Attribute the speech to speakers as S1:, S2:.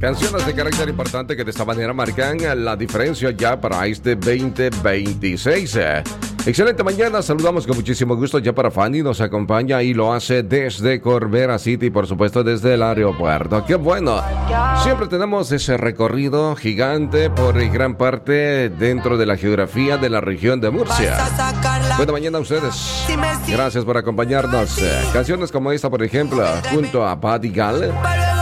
S1: Canciones de carácter importante que de esta manera marcan la diferencia ya para este 2026. Excelente mañana, saludamos con muchísimo gusto ya para Fanny, nos acompaña y lo hace desde Corbera City, por supuesto desde el aeropuerto. ¡Qué bueno! Siempre tenemos ese recorrido gigante por gran parte dentro de la geografía de la región de Murcia. Buena mañana a ustedes. Gracias por acompañarnos. Canciones como esta, por ejemplo, junto a Buddy Gale.